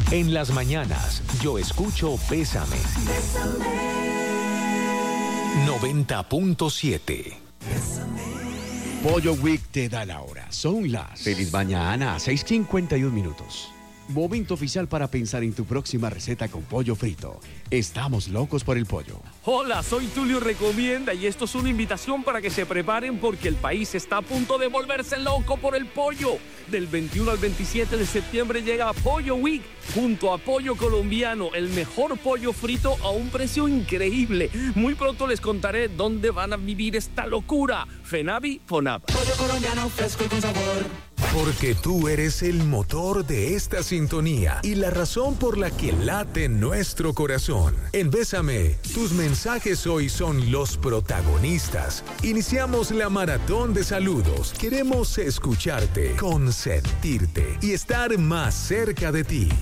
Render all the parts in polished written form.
En las mañanas, yo escucho Bésame. 90.7. Pollo Week te da la hora. Son las... Feliz mañana, 6:51 minutos. Momento oficial para pensar en tu próxima receta con pollo frito. Estamos locos por el pollo. Hola, soy Tulio Recomienda y esto es una invitación para que se preparen porque el país está a punto de volverse loco por el pollo. Del 21 al 27 de septiembre llega Pollo Week junto a Pollo Colombiano, el mejor pollo frito a un precio increíble. Muy pronto les contaré dónde van a vivir esta locura. Fenavi, Fonab. Pollo colombiano fresco y con sabor. Porque tú eres el motor de esta sintonía y la razón por la que late nuestro corazón. En Bésame, tus mensajes hoy son los protagonistas. Iniciamos la maratón de saludos. Queremos escucharte, consentirte y estar más cerca de ti.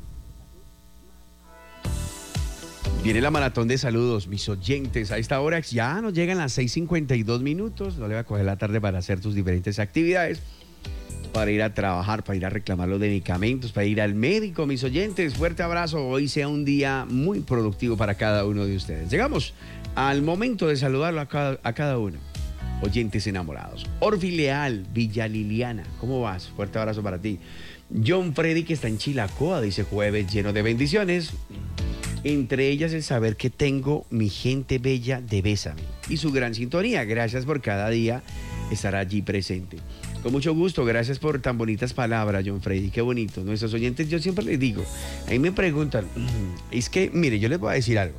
Viene la maratón de saludos, mis oyentes. A esta hora ya nos llegan las 6:52 minutos. No le va a coger la tarde para hacer tus diferentes actividades. Para ir a trabajar, para ir a reclamar los medicamentos, para ir al médico, mis oyentes. Fuerte abrazo. Hoy sea un día muy productivo para cada uno de ustedes. Llegamos al momento de saludarlo a cada uno. Oyentes enamorados. Orfi Leal, Villa Liliana. ¿Cómo vas? Fuerte abrazo para ti. John Freddy, que está en Chilacoa, dice jueves lleno de bendiciones. Entre ellas el saber que tengo mi gente bella de Bésame. Y su gran sintonía. Gracias por cada día estar allí presente. Con mucho gusto, gracias por tan bonitas palabras, John Freddy, qué bonito. Nuestros oyentes, yo siempre les digo, ahí me preguntan, es que, mire, yo les voy a decir algo.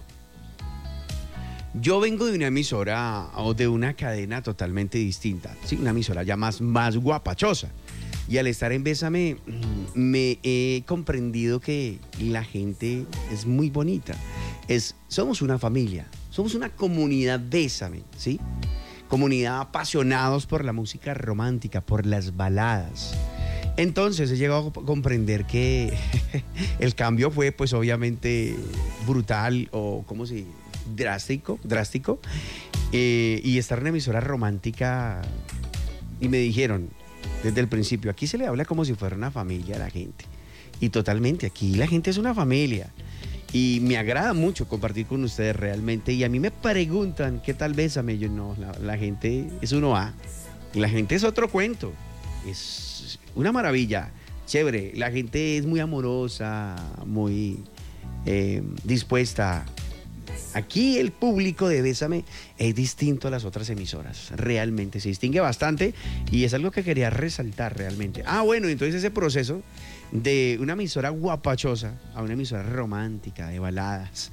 Yo vengo de una emisora o de una cadena totalmente distinta, sí, una emisora ya más guapachosa. Y al estar en Bésame, me he comprendido que la gente es muy bonita. Somos una familia, somos una comunidad Bésame, ¿sí? Comunidad apasionados por la música romántica, por las baladas. Entonces he llegado a comprender que el cambio fue pues obviamente brutal o ¿cómo se dice? Drástico. Y estar en una emisora romántica y me dijeron desde el principio, aquí se le habla como si fuera una familia a la gente. Y totalmente, aquí la gente es una familia. Y me agrada mucho compartir con ustedes realmente. Y a mí me preguntan, ¿qué tal Bésame? Yo no, la gente es uno A. Y la gente es otro cuento. Es una maravilla, chévere. La gente es muy amorosa, muy dispuesta. Aquí el público de Bésame es distinto a las otras emisoras. Realmente se distingue bastante y es algo que quería resaltar realmente. Bueno, entonces ese proceso de una emisora guapachosa a una emisora romántica, de baladas,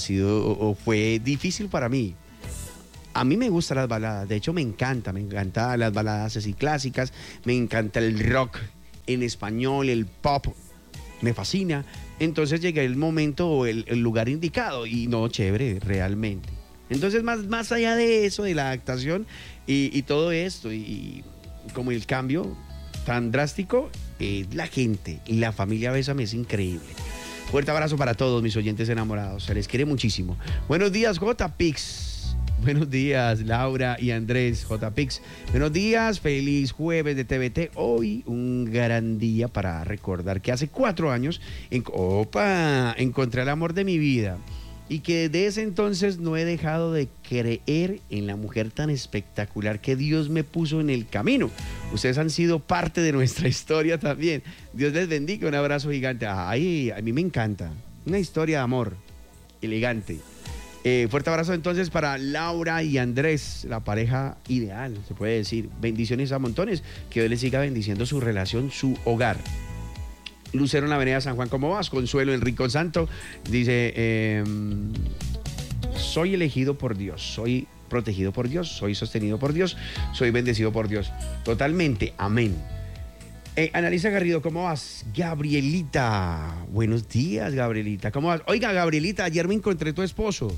fue difícil para mí. A mí me gustan las baladas, de hecho me encanta las baladas así clásicas, me encanta el rock en español, el pop, me fascina. Entonces llegué el momento o el lugar indicado y no, chévere, realmente. Entonces más allá de eso, de la adaptación y todo esto y como el cambio tan drástico, la gente y la familia Bésame es increíble. Fuerte abrazo para todos mis oyentes enamorados, se les quiere muchísimo. Buenos días, J-Pix. Buenos días, Laura y Andrés, J-Pix. Buenos días, feliz jueves de TVT. Hoy un gran día para recordar que hace 4 años encontré el amor de mi vida. Y que desde ese entonces no he dejado de creer en la mujer tan espectacular que Dios me puso en el camino. Ustedes han sido parte de nuestra historia también. Dios les bendiga, un abrazo gigante. Ay, a mí me encanta. Una historia de amor elegante. Fuerte abrazo entonces para Laura y Andrés, la pareja ideal, se puede decir. Bendiciones a montones. Que Dios les siga bendiciendo su relación, su hogar. Lucero en la avenida San Juan, ¿cómo vas? Consuelo en Rincón Santo dice, soy elegido por Dios, soy protegido por Dios, soy sostenido por Dios, soy bendecido por Dios. Totalmente, amén. Analisa Garrido, ¿cómo vas? Gabrielita, buenos días, Gabrielita, ¿cómo vas? Oiga, Gabrielita, ayer me encontré tu esposo.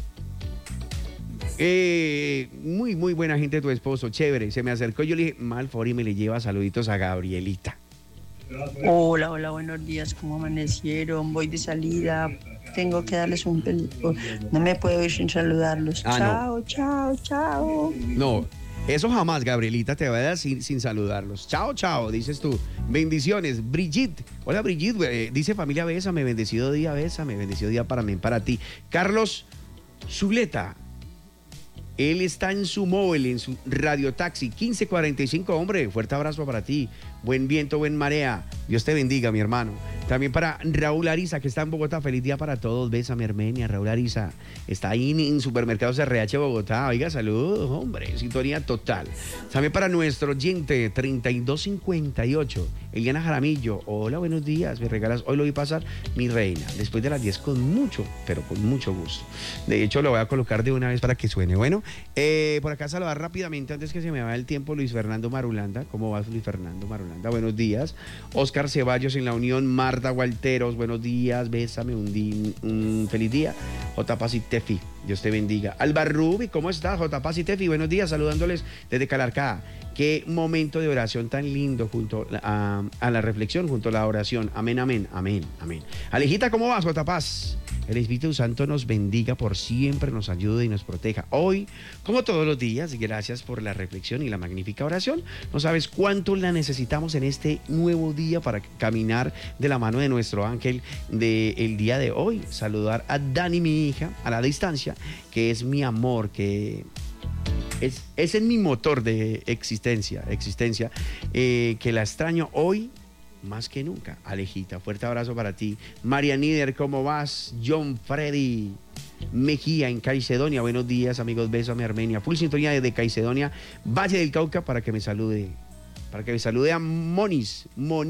Muy buena gente tu esposo, chévere. Se me acercó y yo le dije, mal favor, y me le lleva saluditos a Gabrielita. Hola, buenos días, ¿cómo amanecieron? Voy de salida, tengo que darles un pelito. No me puedo ir sin saludarlos. Chao. No, Eso jamás, Gabrielita, te vayas sin saludarlos. Chao, chao, dices tú. Bendiciones. Brigitte. Hola, Brigitte. Dice familia, bésame. Bendecido día para mí, para ti. Carlos Zuleta. Él está en su móvil, en su radiotaxi. 1545, hombre. Fuerte abrazo para ti. Buen viento, buen marea. Dios te bendiga, mi hermano. También para Raúl Ariza, que está en Bogotá. Feliz día para todos. Bésame, Armenia. Raúl Ariza está ahí en Supermercados RH Bogotá. Oiga, saludos, hombre. Sintonía total. También para nuestro oyente 3258, Eliana Jaramillo. Hola, buenos días. Me regalas. Hoy lo vi pasar, mi reina. Después de las 10 con mucho, pero con mucho gusto. De hecho, lo voy a colocar de una vez para que suene. Bueno, por acá saludar rápidamente antes que se me vaya el tiempo. Luis Fernando Marulanda. ¿Cómo vas, Luis Fernando Marulanda? Buenos días. Oscar Ceballos en la Unión. Marta Gualteros, buenos días, bésame, un feliz día. J. Paz y Tefi, Dios te bendiga. Alba Rubi, ¿cómo estás? J. Paz y Tefi, buenos días, saludándoles desde Calarcá. Qué momento de oración tan lindo junto a la reflexión, junto a la oración. Amén, amén, amén, amén. Alejita, ¿cómo vas, J. Paz? El Espíritu Santo nos bendiga por siempre, nos ayude y nos proteja. Hoy, como todos los días, gracias por la reflexión y la magnífica oración. No sabes cuánto la necesitamos en este nuevo día para caminar de la mano de nuestro ángel del día de hoy. Saludar a Dani, mi hija, a la distancia, que es mi amor, que es en mi motor de existencia, que la extraño hoy más que nunca. Alejita, fuerte abrazo para ti. María Nieder, ¿cómo vas? John Freddy Mejía en Caicedonia, buenos días, amigos, beso a mi Armenia. Full sintonía desde Caicedonia, Valle del Cauca, para que me salude a Monimis,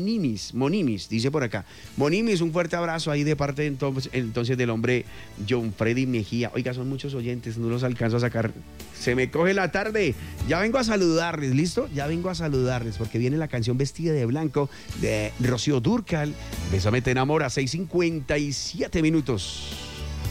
dice por acá. Monimis, un fuerte abrazo ahí de parte entonces del hombre John Freddy Mejía. Oiga, son muchos oyentes, no los alcanzo a sacar. Se me coge la tarde. Ya vengo a saludarles, ¿listo? Ya vengo a saludarles porque viene la canción Vestida de Blanco de Rocío Dúrcal. Bésame, te enamora, 6:57 minutos.